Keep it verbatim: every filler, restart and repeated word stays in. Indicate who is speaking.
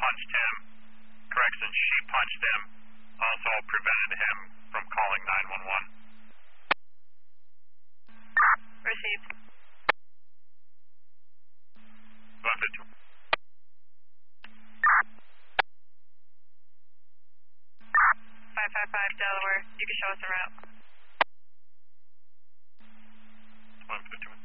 Speaker 1: punched him. Correction, she punched him. Also prevented him from calling nine one one.
Speaker 2: Received.
Speaker 1: one fifty-two.
Speaker 2: five five five Delaware, you can show us a route.
Speaker 1: one fifty-two.